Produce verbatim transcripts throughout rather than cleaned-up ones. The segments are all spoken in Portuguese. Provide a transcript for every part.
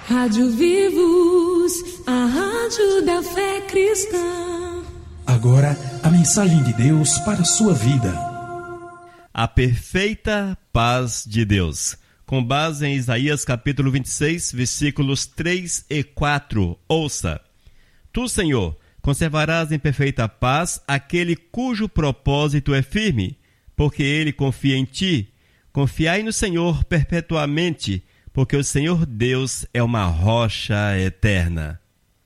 Rádio Vivos, a rádio da fé cristã. Agora, a mensagem de Deus para a sua vida. A perfeita paz de Deus. Com base em Isaías capítulo vinte e seis, versículos três e quatro. Ouça: Tu, Senhor, conservarás em perfeita paz aquele cujo propósito é firme, porque ele confia em ti. Confiai no Senhor perpetuamente, porque o Senhor Deus é uma rocha eterna.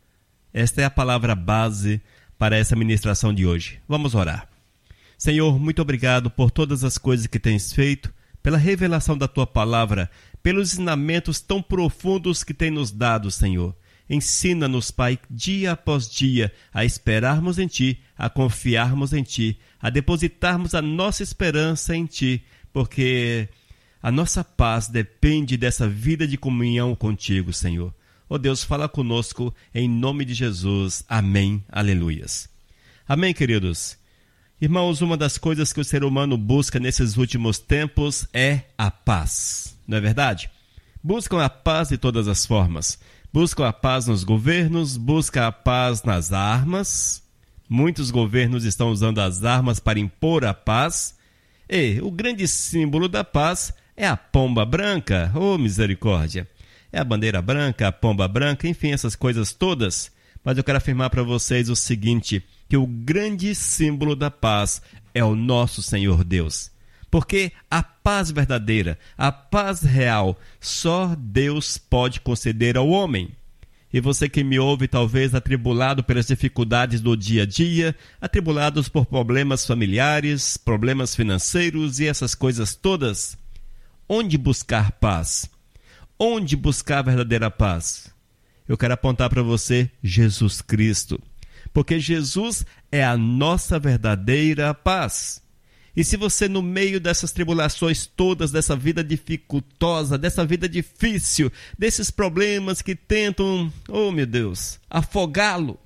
Esta é a palavra base para essa ministração de hoje. Vamos orar. Senhor, muito obrigado por todas as coisas que tens feito, pela revelação da tua palavra, pelos ensinamentos tão profundos que tens nos dado, Senhor. Ensina-nos, Pai, dia após dia, a esperarmos em ti, a confiarmos em ti, a depositarmos a nossa esperança em ti, porque a nossa paz depende dessa vida de comunhão contigo, Senhor. Ó Deus, fala conosco em nome de Jesus. Amém. Aleluias. Amém, queridos. Irmãos, uma das coisas que o ser humano busca nesses últimos tempos é a paz. Não é verdade? Buscam a paz de todas as formas. Buscam a paz nos governos, buscam a paz nas armas. Muitos governos estão usando as armas para impor a paz. E o grande símbolo da paz é a pomba branca. Oh, misericórdia! É a bandeira branca, a pomba branca, enfim, essas coisas todas. Mas eu quero afirmar para vocês o seguinte, que o grande símbolo da paz é o nosso Senhor Deus. Porque a paz verdadeira, a paz real, só Deus pode conceder ao homem. E você que me ouve, talvez atribulado pelas dificuldades do dia a dia, atribulados por problemas familiares, problemas financeiros e essas coisas todas, onde buscar paz? Onde buscar a verdadeira paz? Eu quero apontar para você Jesus Cristo, porque Jesus é a nossa verdadeira paz. E se você, no meio dessas tribulações todas, dessa vida dificultosa, dessa vida difícil, desses problemas que tentam, oh meu Deus, afogá-lo,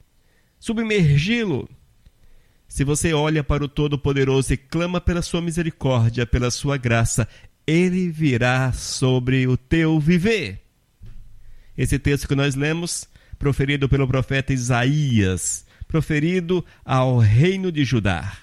submergi-lo, se você olha para o Todo-Poderoso e clama pela sua misericórdia, pela sua graça, Ele virá sobre o teu viver. Esse texto que nós lemos, proferido pelo profeta Isaías, proferido ao reino de Judá.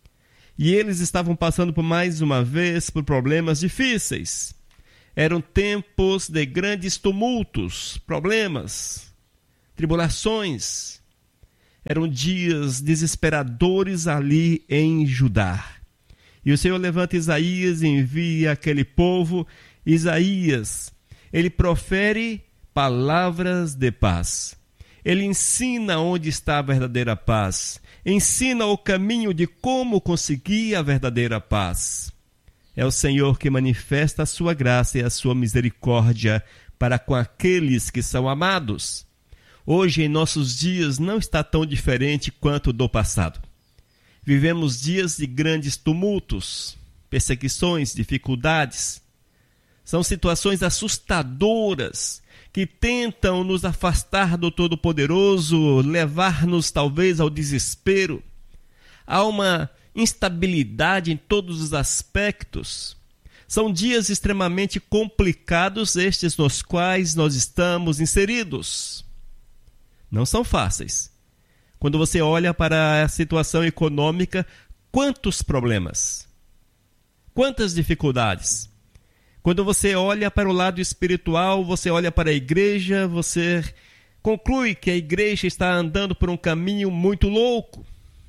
E eles estavam passando por mais uma vez por problemas difíceis. Eram tempos de grandes tumultos, problemas, tribulações. Eram dias desesperadores ali em Judá. E o Senhor levanta Isaías e envia aquele povo. Isaías, ele profere palavras de paz. Ele ensina onde está a verdadeira paz. Ensina o caminho de como conseguir a verdadeira paz. É o Senhor que manifesta a sua graça e a sua misericórdia para com aqueles que são amados. Hoje, em nossos dias, não está tão diferente quanto do passado. Vivemos dias de grandes tumultos, perseguições, dificuldades. São situações assustadoras que tentam nos afastar do Todo-Poderoso, levar-nos talvez ao desespero. Há uma instabilidade em todos os aspectos. São dias extremamente complicados estes nos quais nós estamos inseridos. Não são fáceis. Quando você olha para a situação econômica, quantos problemas, quantas dificuldades. Quando você olha para o lado espiritual, você olha para a igreja, você conclui que a igreja está andando por um caminho muito louco.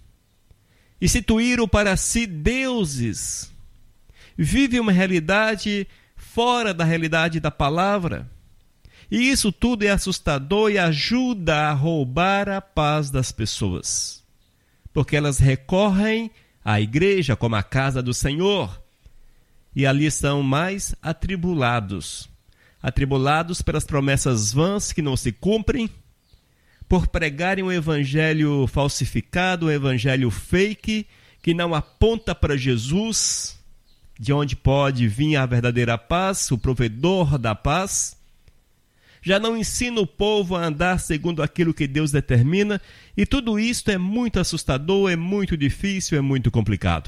Instituíram para si deuses. Vive uma realidade fora da realidade da palavra. E isso tudo é assustador e ajuda a roubar a paz das pessoas. Porque elas recorrem à igreja como a casa do Senhor. E ali são mais atribulados. Atribulados pelas promessas vãs que não se cumprem, por pregarem um evangelho falsificado, um evangelho fake, que não aponta para Jesus, de onde pode vir a verdadeira paz, o provedor da paz. Já não ensina o povo a andar segundo aquilo que Deus determina, e tudo isso é muito assustador, é muito difícil, é muito complicado.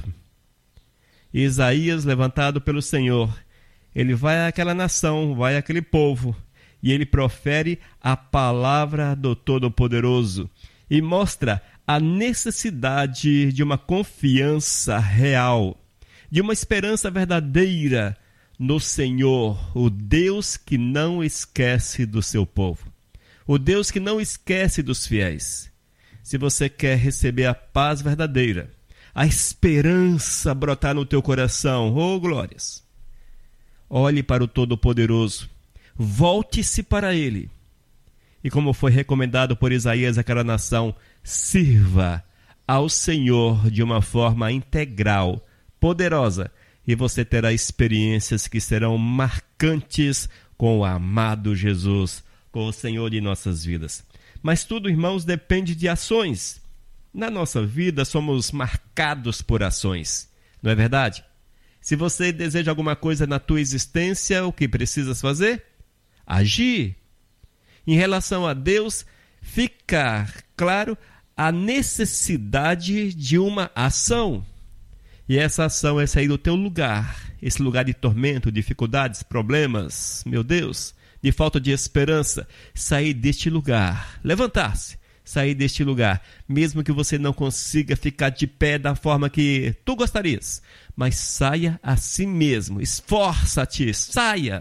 E Isaías, levantado pelo Senhor, ele vai àquela nação, vai àquele povo, e ele profere a palavra do Todo-Poderoso e mostra a necessidade de uma confiança real, de uma esperança verdadeira no Senhor, o Deus que não esquece do seu povo, o Deus que não esquece dos fiéis. Se você quer receber a paz verdadeira, a esperança brotar no teu coração, oh glórias, olhe para o Todo-Poderoso, volte-se para Ele. E como foi recomendado por Isaías àquela nação, sirva ao Senhor de uma forma integral, poderosa, e você terá experiências que serão marcantes com o amado Jesus, com o Senhor de nossas vidas. Mas tudo, irmãos, depende de ações. Na nossa vida somos marcados por ações, não é verdade? Se você deseja alguma coisa na tua existência, o que precisas fazer? Agir. Em relação a Deus, fica claro a necessidade de uma ação. E essa ação é sair do teu lugar, esse lugar de tormento, dificuldades, problemas, meu Deus, de falta de esperança. Sair deste lugar, levantar-se, sair deste lugar, mesmo que você não consiga ficar de pé da forma que tu gostarias, mas saia a si mesmo, esforça-te, saia.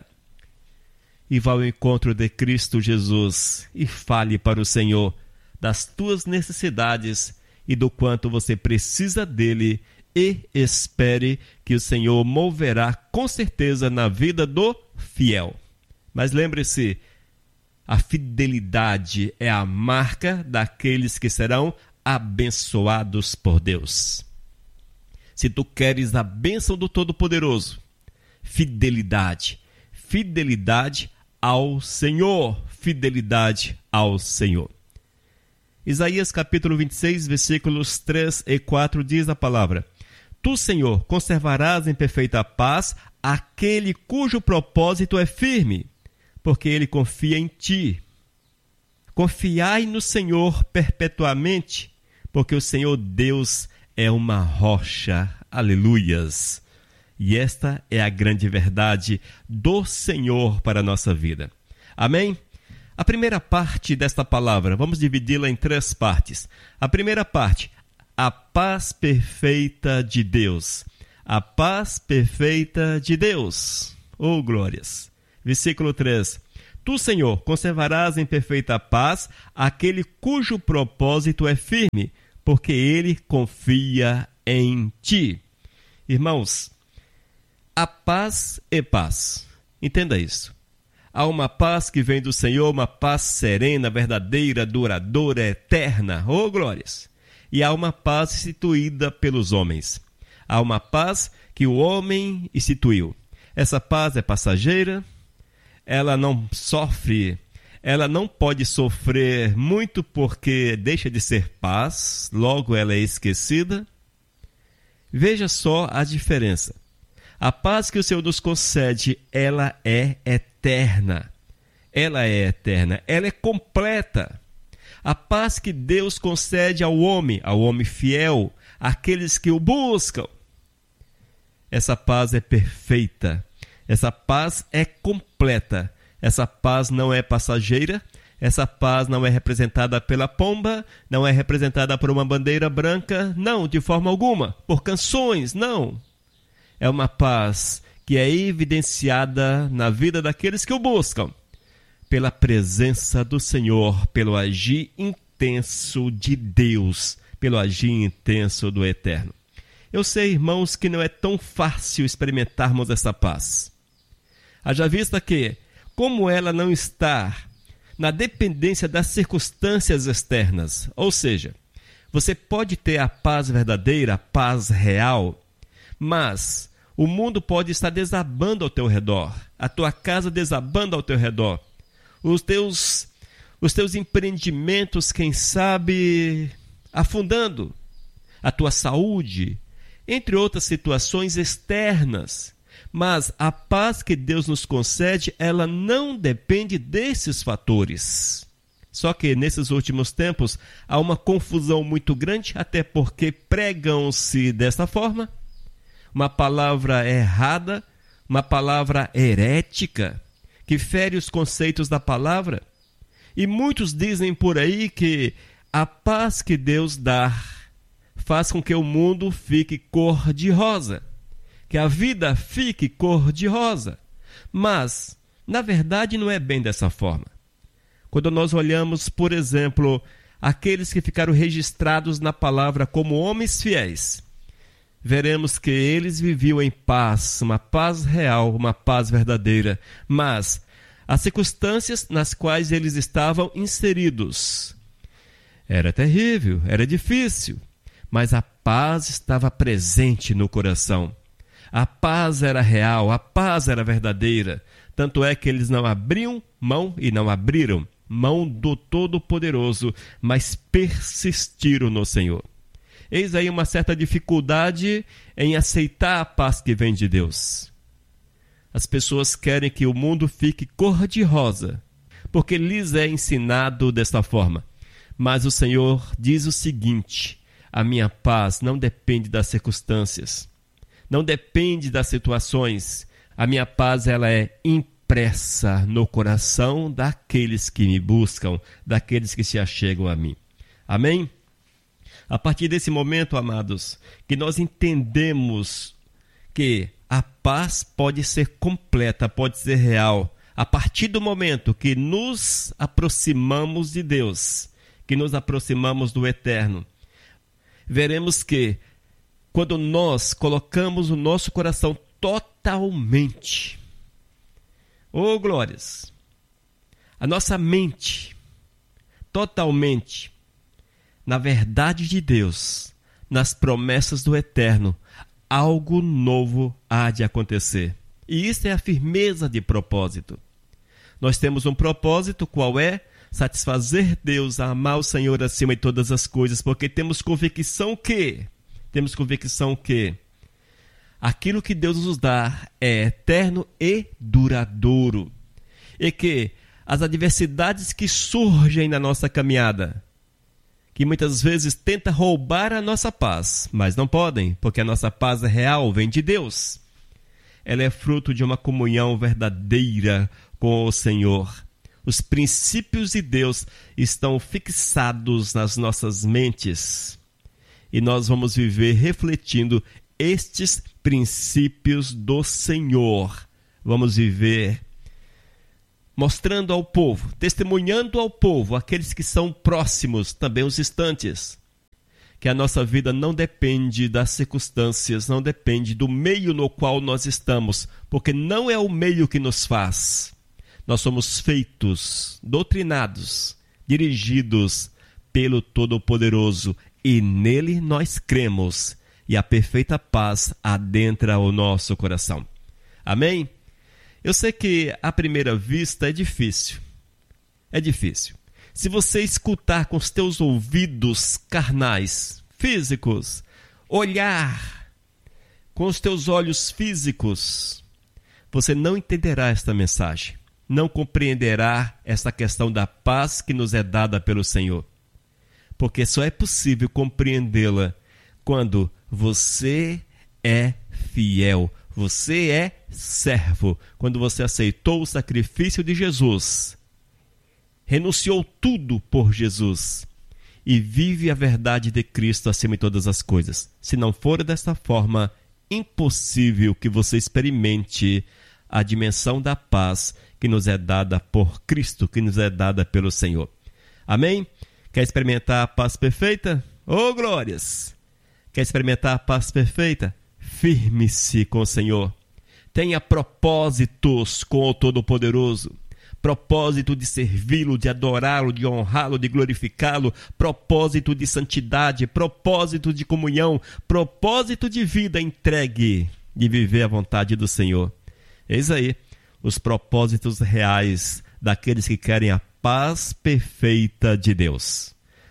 E vá ao encontro de Cristo Jesus e fale para o Senhor das tuas necessidades e do quanto você precisa dele, e espere que o Senhor moverá com certeza na vida do fiel. Mas lembre-se, a fidelidade é a marca daqueles que serão abençoados por Deus. Se tu queres a bênção do Todo-Poderoso, fidelidade, fidelidade ao Senhor, fidelidade ao Senhor. Isaías capítulo vinte e seis, versículos três e quatro diz a palavra: Tu, Senhor, conservarás em perfeita paz aquele cujo propósito é firme, porque ele confia em ti. Confiai no Senhor perpetuamente, porque o Senhor Deus é uma rocha. Aleluias! E esta é a grande verdade do Senhor para a nossa vida. Amém? A primeira parte desta palavra, vamos dividi-la em três partes. A primeira parte, a paz perfeita de Deus. A paz perfeita de Deus. Oh, glórias! Versículo três. Tu, Senhor, conservarás em perfeita paz aquele cujo propósito é firme, porque ele confia em ti. Irmãos, a paz é paz. Entenda isso. Há uma paz que vem do Senhor, uma paz serena, verdadeira, duradoura, eterna. Oh, glórias! E há uma paz instituída pelos homens. Há uma paz que o homem instituiu. Essa paz é passageira, ela não sofre, ela não pode sofrer muito porque deixa de ser paz, logo ela é esquecida. Veja só a diferença. A paz que o Senhor nos concede, ela é eterna. Ela é eterna, ela é completa. A paz que Deus concede ao homem, ao homem fiel, àqueles que o buscam. Essa paz é perfeita. Essa paz é completa. Essa paz não é passageira. Essa paz não é representada pela pomba, não é representada por uma bandeira branca, não, de forma alguma, por canções, não. É uma paz que é evidenciada na vida daqueles que o buscam, pela presença do Senhor, pelo agir intenso de Deus, pelo agir intenso do Eterno. Eu sei, irmãos, que não é tão fácil experimentarmos essa paz. Haja vista que, como ela não está na dependência das circunstâncias externas, ou seja, você pode ter a paz verdadeira, a paz real, mas o mundo pode estar desabando ao teu redor, a tua casa desabando ao teu redor, os teus, os teus empreendimentos, quem sabe, afundando, a tua saúde, entre outras situações externas. Mas a paz que Deus nos concede, ela não depende desses fatores. Só que nesses últimos tempos há uma confusão muito grande, até porque pregam-se desta forma, uma palavra errada, uma palavra herética, que fere os conceitos da palavra. E muitos dizem por aí que a paz que Deus dá faz com que o mundo fique cor-de-rosa, que a vida fique cor-de-rosa. Mas, na verdade, não é bem dessa forma. Quando nós olhamos, por exemplo, aqueles que ficaram registrados na palavra como homens fiéis, veremos que eles viviam em paz, uma paz real, uma paz verdadeira. Mas as circunstâncias nas quais eles estavam inseridos era terrível, era difícil, mas a paz estava presente no coração. A paz era real, a paz era verdadeira. Tanto é que eles não abriam mão e não abriram mão do Todo-Poderoso, mas persistiram no Senhor. Eis aí uma certa dificuldade em aceitar a paz que vem de Deus. As pessoas querem que o mundo fique cor-de-rosa, porque lhes é ensinado desta forma. Mas o Senhor diz o seguinte: a minha paz não depende das circunstâncias, não depende das situações. A minha paz ela é impressa no coração daqueles que me buscam, daqueles que se achegam a mim. Amém? A partir desse momento, amados, que nós entendemos que a paz pode ser completa, pode ser real, a partir do momento que nos aproximamos de Deus, que nos aproximamos do Eterno, veremos que quando nós colocamos o nosso coração totalmente, oh glórias, a nossa mente totalmente na verdade de Deus, nas promessas do Eterno, algo novo há de acontecer. E isso é a firmeza de propósito. Nós temos um propósito, qual é? Satisfazer Deus, amar o Senhor acima de todas as coisas, porque temos convicção que, temos convicção que aquilo que Deus nos dá é eterno e duradouro. E que as adversidades que surgem na nossa caminhada, que muitas vezes tenta roubar a nossa paz, mas não podem, porque a nossa paz é real, vem de Deus. Ela é fruto de uma comunhão verdadeira com o Senhor. Os princípios de Deus estão fixados nas nossas mentes. E nós vamos viver refletindo estes princípios do Senhor. Vamos viver mostrando ao povo, testemunhando ao povo, aqueles que são próximos, também os distantes, que a nossa vida não depende das circunstâncias, não depende do meio no qual nós estamos, porque não é o meio que nos faz. Nós somos feitos, doutrinados, dirigidos pelo Todo-Poderoso, e nele nós cremos, e a perfeita paz adentra o nosso coração. Amém? Eu sei que à primeira vista é difícil. É difícil. Se você escutar com os teus ouvidos carnais, físicos, olhar com os teus olhos físicos, você não entenderá esta mensagem. Não compreenderá esta questão da paz que nos é dada pelo Senhor. Porque só é possível compreendê-la quando você é fiel. Você é servo. Quando você aceitou o sacrifício de Jesus, renunciou tudo por Jesus e vive a verdade de Cristo acima de todas as coisas. Se não for desta forma, impossível que você experimente a dimensão da paz que nos é dada por Cristo, que nos é dada pelo Senhor. Amém? Quer experimentar a paz perfeita? Oh, glórias! Quer experimentar a paz perfeita? Firme-se com o Senhor. Tenha propósitos com o Todo-Poderoso. Propósito de servi-lo, de adorá-lo, de honrá-lo, de glorificá-lo. Propósito de santidade, propósito de comunhão, propósito de vida entregue, de viver a vontade do Senhor. Eis aí os propósitos reais daqueles que querem a paz perfeita de Deus.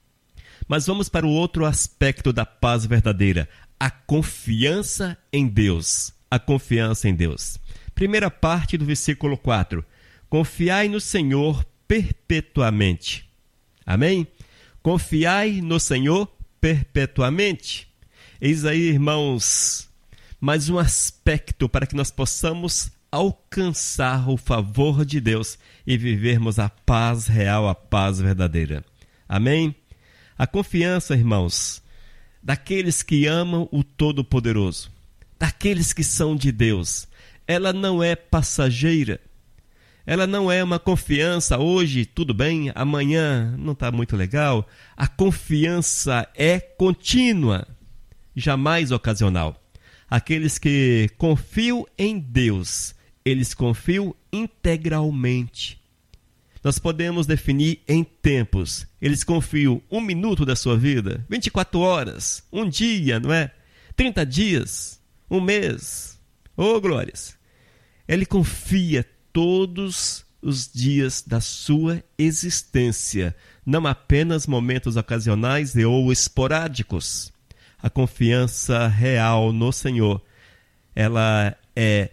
Mas vamos para o outro aspecto da paz verdadeira, a confiança em Deus. A confiança em Deus. Primeira parte do versículo quatro. Confiai no Senhor perpetuamente. Amém? Confiai no Senhor perpetuamente. Eis aí, irmãos, mais um aspecto para que nós possamos alcançar o favor de Deus e vivermos a paz real, a paz verdadeira. Amém? A confiança, irmãos, daqueles que amam o Todo-Poderoso, daqueles que são de Deus, ela não é passageira. Ela não é uma confiança, hoje tudo bem, amanhã não está muito legal. A confiança é contínua, jamais ocasional. Aqueles que confiam em Deus, eles confiam integralmente. Nós podemos definir em tempos. Eles confiam um minuto da sua vida, vinte e quatro horas, um dia, não é? trinta dias, um mês. Ô, glórias! Ele confia todos os dias da sua existência, não apenas momentos ocasionais ou esporádicos. A confiança real no Senhor, ela é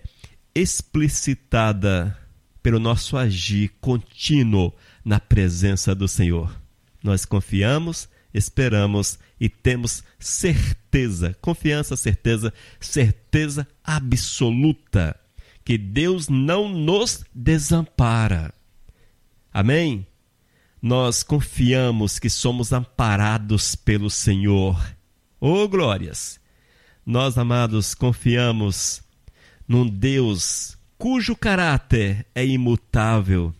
explicitada pelo nosso agir contínuo na presença do Senhor. Nós confiamos, esperamos e temos certeza, confiança, certeza, certeza absoluta que Deus não nos desampara. Amém? Nós confiamos que somos amparados pelo Senhor. Oh, glórias! Nós, amados, confiamos num Deus cujo caráter é imutável,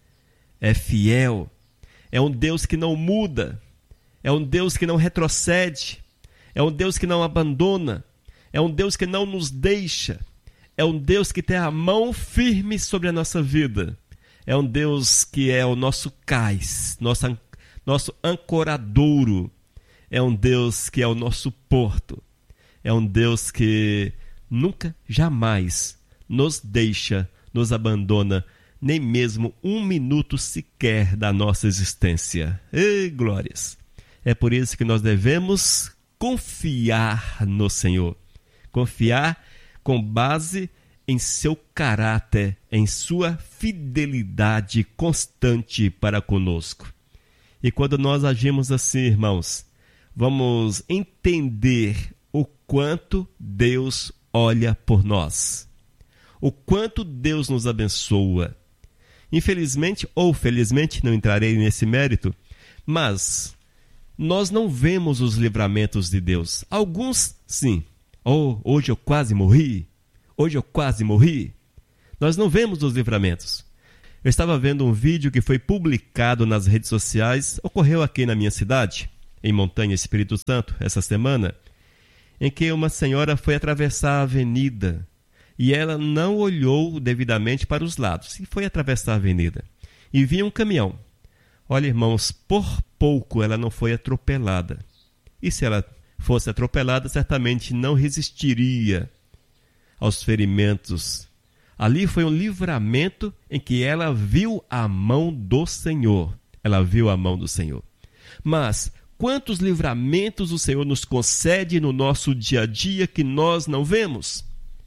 é fiel, é um Deus que não muda, é um Deus que não retrocede, é um Deus que não abandona, é um Deus que não nos deixa, é um Deus que tem a mão firme sobre a nossa vida, é um Deus que é o nosso cais, nosso, nosso ancoradouro, é um Deus que é o nosso porto, é um Deus que nunca, jamais nos deixa, nos abandona, nem mesmo um minuto sequer da nossa existência. Ei, glórias! É por isso que nós devemos confiar no Senhor. Confiar com base em seu caráter, em sua fidelidade constante para conosco. E quando nós agimos assim, irmãos, vamos entender o quanto Deus olha por nós. O quanto Deus nos abençoa. Infelizmente ou felizmente, não entrarei nesse mérito, mas nós não vemos os livramentos de Deus. Alguns, sim. Oh, hoje eu quase morri. Hoje eu quase morri. Nós não vemos os livramentos. Eu estava vendo um vídeo que foi publicado nas redes sociais, ocorreu aqui na minha cidade, em Montanha, Espírito Santo, essa semana, em que uma senhora foi atravessar a avenida e ela não olhou devidamente para os lados e foi atravessar a avenida. E vinha um caminhão. Olha, irmãos, por pouco ela não foi atropelada. E se ela fosse atropelada, certamente não resistiria aos ferimentos. Ali foi um livramento em que ela viu a mão do Senhor. Ela viu a mão do Senhor. Mas quantos livramentos o Senhor nos concede no nosso dia a dia que nós não vemos?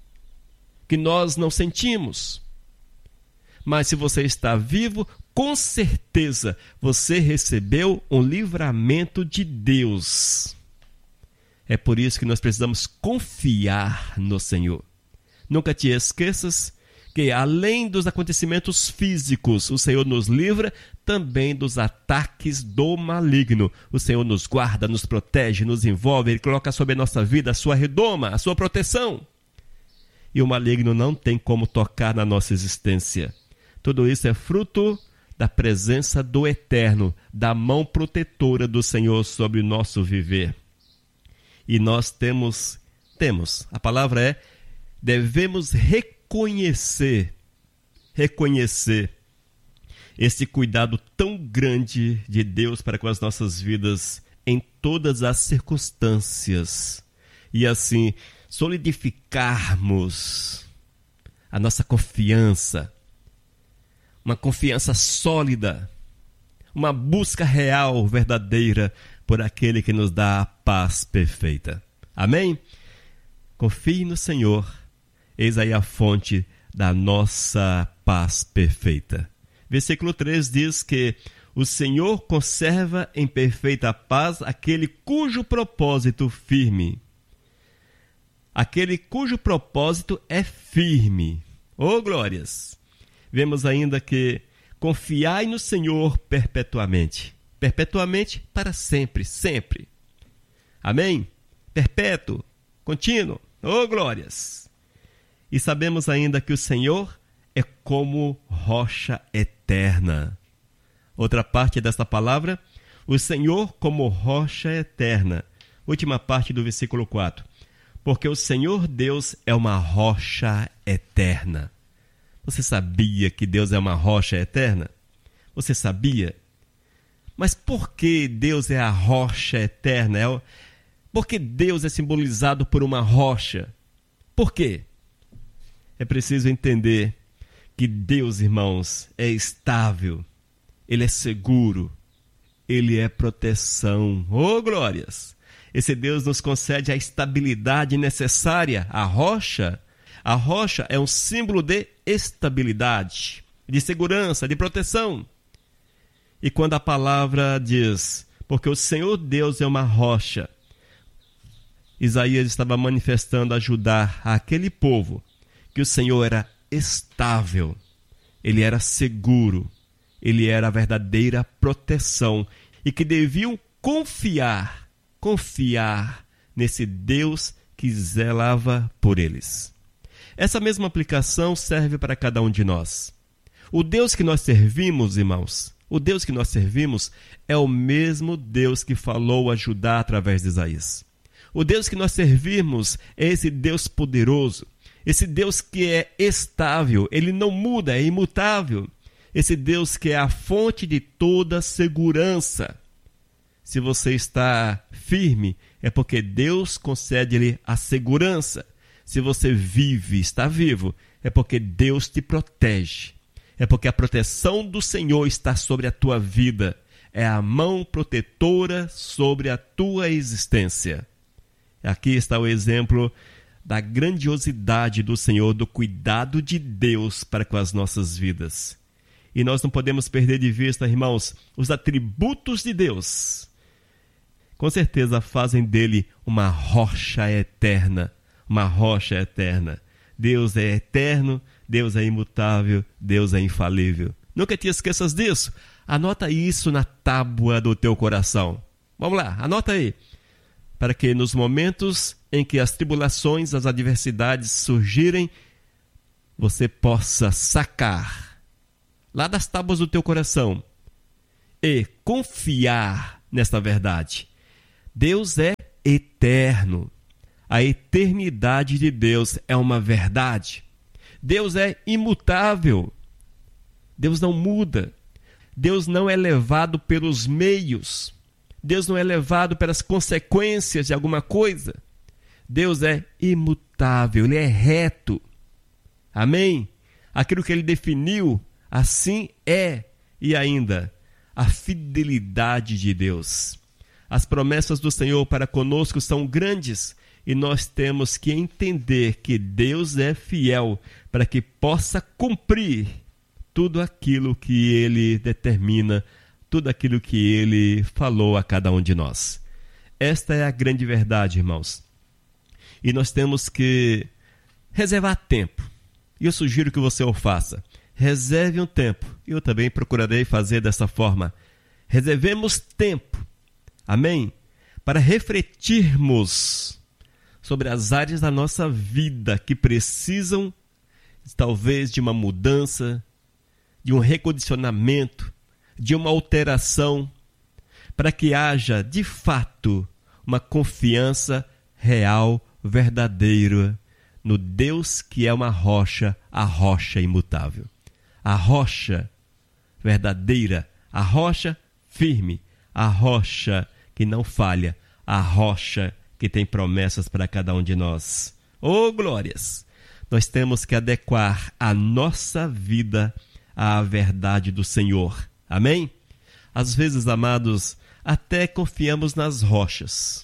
Que nós não sentimos? Mas se você está vivo, com certeza você recebeu um livramento de Deus. É por isso que nós precisamos confiar no Senhor. Nunca te esqueças que, além dos acontecimentos físicos, o Senhor nos livra também dos ataques do maligno. O Senhor nos guarda, nos protege, nos envolve, Ele coloca sobre a nossa vida a sua redoma, a sua proteção. E o maligno não tem como tocar na nossa existência. Tudo isso é fruto da presença do Eterno, da mão protetora do Senhor sobre o nosso viver. E nós temos, temos, a palavra é, devemos reconhecer, reconhecer esse cuidado tão grande de Deus para com as nossas vidas em todas as circunstâncias. E assim, solidificarmos a nossa confiança, uma confiança sólida, uma busca real, verdadeira, por aquele que nos dá a paz perfeita. Amém? Confie no Senhor, eis aí a fonte da nossa paz perfeita. Versículo três diz que o Senhor conserva em perfeita paz aquele cujo propósito firme. Aquele cujo propósito é firme. Oh, glórias! Vemos ainda que confiai no Senhor perpetuamente. Perpetuamente para sempre, sempre. Amém? Perpétuo, contínuo. Oh, glórias! E sabemos ainda que o Senhor é como rocha eterna. Outra parte desta palavra, o Senhor como rocha eterna. Última parte do versículo quatro. Porque o Senhor Deus é uma rocha eterna. Você sabia que Deus é uma rocha eterna? Você sabia? Mas por que Deus é a rocha eterna? É... Por que Deus é simbolizado por uma rocha? Por quê? É preciso entender que Deus, irmãos, é estável, Ele é seguro, Ele é proteção. Oh, glórias! Esse Deus nos concede a estabilidade necessária. A rocha, a rocha é um símbolo de estabilidade, de segurança, de proteção. E quando a palavra diz, porque o Senhor Deus é uma rocha, Isaías estava manifestando ajudar aquele povo que o Senhor era estável, Ele era seguro, Ele era a verdadeira proteção e que deviam confiar, confiar nesse Deus que zelava por eles. Essa mesma aplicação serve para cada um de nós. O Deus que nós servimos, irmãos, o Deus que nós servimos é o mesmo Deus que falou a Judá através de Isaías. O Deus que nós servimos é esse Deus poderoso, esse Deus que é estável, Ele não muda, é imutável. Esse Deus que é a fonte de toda segurança. Se você está firme, é porque Deus concede-lhe a segurança. Se você vive, está vivo, é porque Deus te protege. É porque a proteção do Senhor está sobre a tua vida. É a mão protetora sobre a tua existência. Aqui está o exemplo da grandiosidade do Senhor, do cuidado de Deus para com as nossas vidas. E nós não podemos perder de vista, irmãos, os atributos de Deus. Com certeza fazem dele uma rocha eterna, uma rocha eterna. Deus é eterno, Deus é imutável, Deus é infalível. Nunca te esqueças disso. Anota isso na tábua do teu coração. Vamos lá, anota aí. Para que nos momentos em que as tribulações, as adversidades surgirem, você possa sacar lá das tábuas do teu coração e confiar nesta verdade. Deus é eterno. A eternidade de Deus é uma verdade. Deus é imutável. Deus não muda. Deus não é levado pelos meios. Deus não é levado pelas consequências de alguma coisa. Deus é imutável, Ele é reto. Amém? Aquilo que Ele definiu, assim é. E ainda, a fidelidade de Deus. As promessas do Senhor para conosco são grandes e nós temos que entender que Deus é fiel para que possa cumprir tudo aquilo que Ele determina, tudo aquilo que Ele falou a cada um de nós. Esta é a grande verdade, irmãos. E nós temos que reservar tempo. E eu sugiro que você o faça. Reserve um tempo. Eu também procurarei fazer dessa forma. Reservemos tempo. Amém? Para refletirmos sobre as áreas da nossa vida que precisam, talvez, de uma mudança, de um recondicionamento, de uma alteração, para que haja, de fato, uma confiança real, verdadeira, no Deus que é uma rocha, a rocha imutável. A rocha verdadeira, a rocha firme, a rocha que não falha, a rocha que tem promessas para cada um de nós. Oh, glórias! Nós temos que adequar a nossa vida à verdade do Senhor. Amém? Às vezes, amados, até confiamos nas rochas.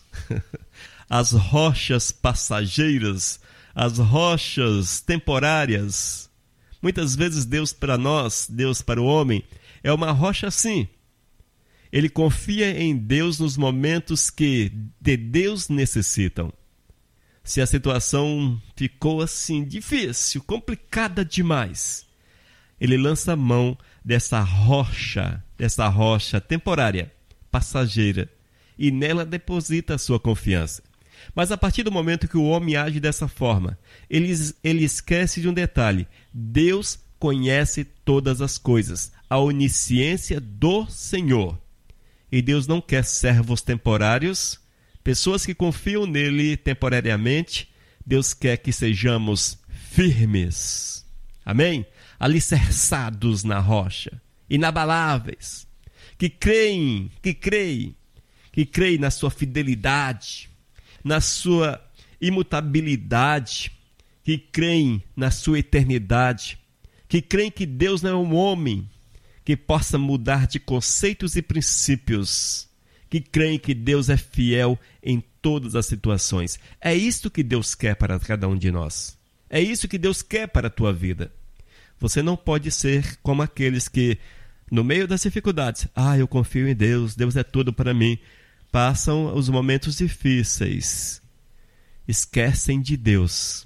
As rochas passageiras, as rochas temporárias. Muitas vezes Deus para nós, Deus para o homem, é uma rocha assim. Ele confia em Deus nos momentos que de Deus necessitam. Se a situação ficou assim difícil, complicada demais, ele lança a mão dessa rocha, dessa rocha temporária, passageira, e nela deposita a sua confiança. Mas a partir do momento que o homem age dessa forma, ele, ele esquece de um detalhe: Deus conhece todas as coisas, a onisciência do Senhor. E Deus não quer servos temporários, pessoas que confiam nele temporariamente. Deus quer que sejamos firmes, amém? Alicerçados na rocha, inabaláveis, que creem, que creem, que creem na sua fidelidade, na sua imutabilidade, que creem na sua eternidade, que creem que Deus não é um homem que possa mudar de conceitos e princípios, que creem que Deus é fiel em todas as situações. É isso que Deus quer para cada um de nós. É isso que Deus quer para a tua vida. Você não pode ser como aqueles que, no meio das dificuldades, ah, eu confio em Deus, Deus é tudo para mim, passam os momentos difíceis, esquecem de Deus.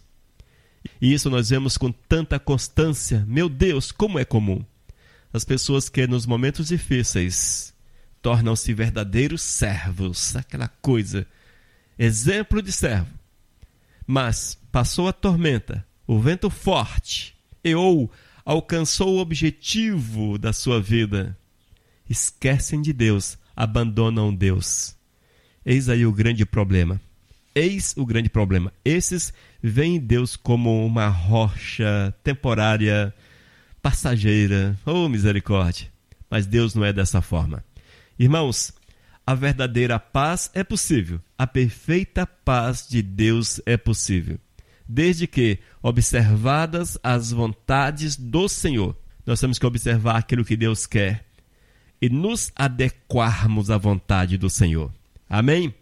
E isso nós vemos com tanta constância. Meu Deus, como é comum. As pessoas que nos momentos difíceis tornam-se verdadeiros servos, aquela coisa, exemplo de servo. Mas passou a tormenta, o vento forte, e ou alcançou o objetivo da sua vida, esquecem de Deus, abandonam Deus. Eis aí o grande problema. Eis o grande problema. Esses veem Deus como uma rocha temporária, passageira. Oh, misericórdia! Mas Deus não é dessa forma. Irmãos, a verdadeira paz é possível. A perfeita paz de Deus é possível, desde que, observadas as vontades do Senhor, nós temos que observar aquilo que Deus quer e nos adequarmos à vontade do Senhor. Amém?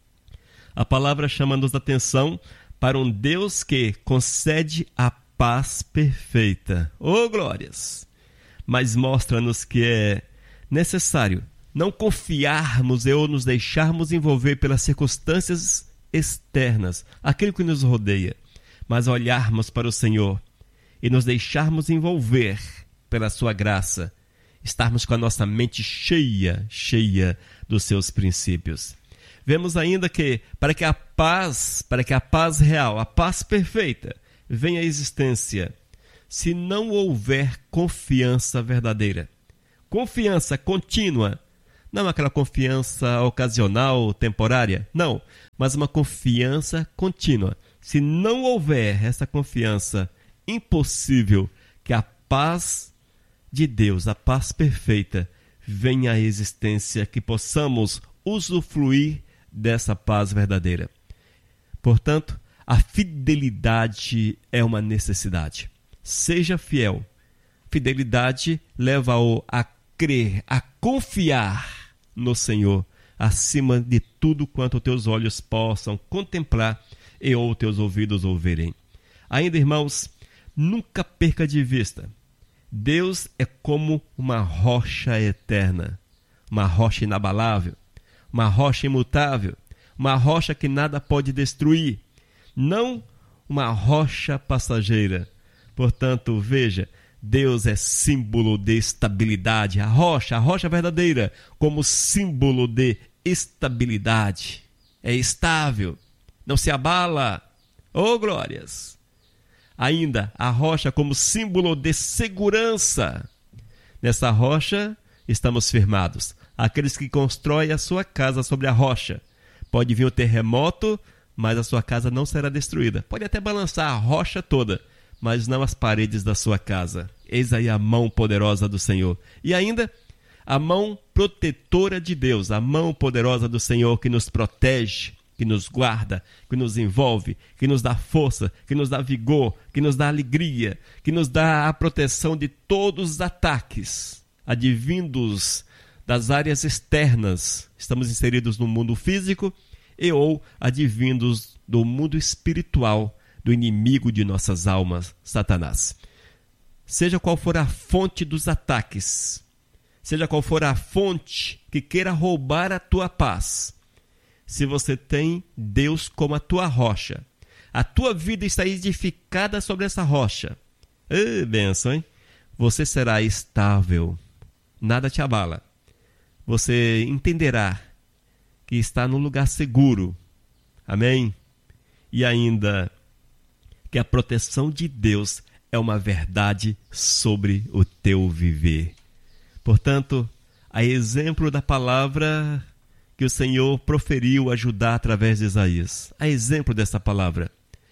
A palavra chama-nos a atenção para um Deus que concede a paz perfeita. Oh, glórias! Mas mostra-nos que é necessário não confiarmos ou nos deixarmos envolver pelas circunstâncias externas, aquilo que nos rodeia, mas olharmos para o Senhor e nos deixarmos envolver pela sua graça, estarmos com a nossa mente cheia, cheia dos seus princípios. Vemos ainda que para que a paz, para que a paz real, a paz perfeita, venha à existência, se não houver confiança verdadeira, confiança contínua, não aquela confiança ocasional, temporária, não, mas uma confiança contínua. Se não houver essa confiança, impossível que a paz de Deus, a paz perfeita, venha à existência, que possamos usufruir dessa paz verdadeira. Portanto, a fidelidade é uma necessidade. Seja fiel. Fidelidade leva-o a crer, a confiar no Senhor, acima de tudo quanto teus olhos possam contemplar e ou teus ouvidos ouvirem. Ainda, irmãos, nunca perca de vista, Deus é como uma rocha eterna, uma rocha inabalável, uma rocha imutável, uma rocha que nada pode destruir, não uma rocha passageira. Portanto, veja, Deus é símbolo de estabilidade. A rocha, a rocha verdadeira, como símbolo de estabilidade. É estável, não se abala. Oh, glórias! Ainda, a rocha como símbolo de segurança. Nessa rocha estamos firmados. Aqueles que constroem a sua casa sobre a rocha. Pode vir o terremoto, mas a sua casa não será destruída. Pode até balançar a rocha toda, mas não as paredes da sua casa. Eis aí a mão poderosa do Senhor. E ainda, a mão protetora de Deus, a mão poderosa do Senhor que nos protege, que nos guarda, que nos envolve, que nos dá força, que nos dá vigor, que nos dá alegria, que nos dá a proteção de todos os ataques advindos das áreas externas. Estamos inseridos no mundo físico e ou advindos do mundo espiritual, do inimigo de nossas almas, Satanás. Seja qual for a fonte dos ataques, seja qual for a fonte que queira roubar a tua paz, se você tem Deus como a tua rocha, a tua vida está edificada sobre essa rocha. Ê, benção, hein? Você será estável, nada te abala. Você entenderá que está num lugar seguro. Amém? E ainda que a proteção de Deus é uma verdade sobre o teu viver. Portanto, a exemplo da palavra que o Senhor proferiu a Judá através de Isaías, a exemplo dessa palavra,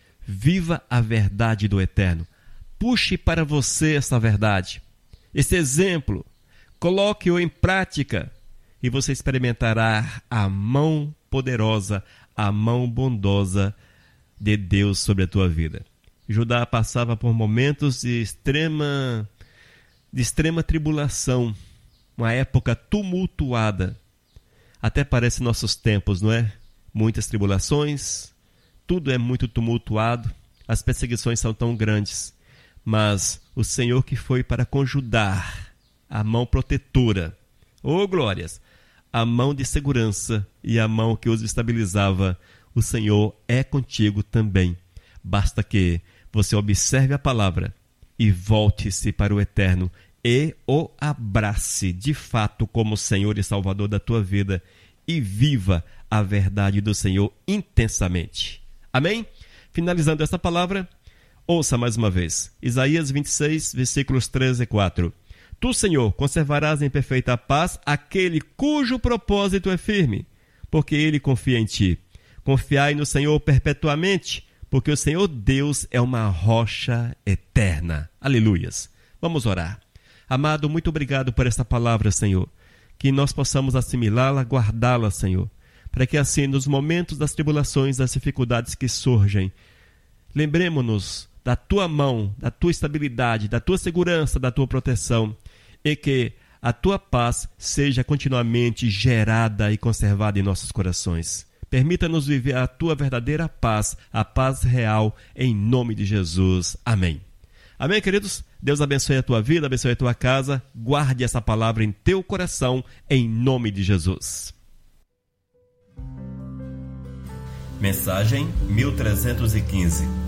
viva a verdade do Eterno. Puxe para você essa verdade, esse exemplo, coloque-o em prática e você experimentará a mão poderosa, a mão bondosa de Deus sobre a tua vida. Judá passava por momentos de extrema, de extrema tribulação, uma época tumultuada. Até parece nossos tempos, não é? Muitas tribulações, tudo é muito tumultuado, as perseguições são tão grandes. Mas o Senhor que foi para com Judá, a mão protetora, oh glórias, a mão de segurança e a mão que os estabilizava, o Senhor é contigo também. Basta que você observe a palavra e volte-se para o Eterno e o abrace de fato como Senhor e Salvador da tua vida e viva a verdade do Senhor intensamente. Amém? Finalizando essa palavra, ouça mais uma vez. Isaías vinte e seis, versículos três e quatro. Tu, Senhor, conservarás em perfeita paz aquele cujo propósito é firme, porque ele confia em ti. Confiai no Senhor perpetuamente, porque o Senhor Deus é uma rocha eterna. Aleluias. Vamos orar. Amado, muito obrigado por esta palavra, Senhor. Que nós possamos assimilá-la, guardá-la, Senhor. Para que assim, nos momentos das tribulações, das dificuldades que surgem, lembremos-nos da tua mão, da tua estabilidade, da tua segurança, da tua proteção, e que a tua paz seja continuamente gerada e conservada em nossos corações. Permita-nos viver a tua verdadeira paz, a paz real, em nome de Jesus. Amém. Amém, queridos? Deus abençoe a tua vida, abençoe a tua casa. Guarde essa palavra em teu coração, em nome de Jesus. Mensagem mil trezentos e quinze.